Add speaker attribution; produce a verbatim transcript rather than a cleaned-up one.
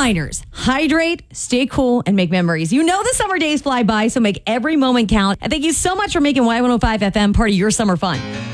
Speaker 1: reminders. Hydrate, stay cool, and make memories. You know the summer days fly by, so make every moment count. And thank you so much for making Y one oh five F M part of your summer fun.